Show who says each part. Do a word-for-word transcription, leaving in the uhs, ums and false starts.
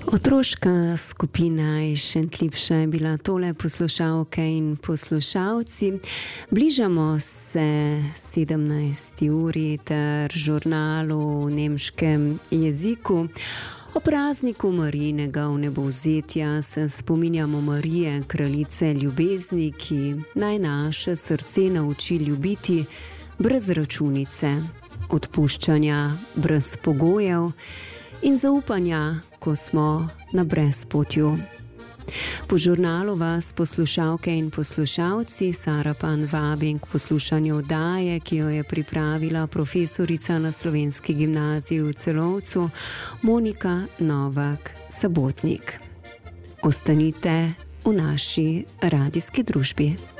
Speaker 1: Otroška skupina je šentljivša je bila tole, poslušalke in poslušalci. Bližamo se sedemnajsti uri ter žurnalu v nemškem jeziku. O prazniku Marijinega vnebovzetja se spominjamo Marije, kraljice ljubezni, ki naj naše srce nauči ljubiti brez računice, odpuščanja brez pogojev in zaupanja, ko smo na brezpotju. Po žurnalu vas, poslušalke in poslušalci, Sara Pan vabim k poslušanju oddaje, ki jo je pripravila profesorica na Slovenski gimnaziji v Celovcu, Monika Novak-Sabotnik. Ostanite v naši radijski družbi.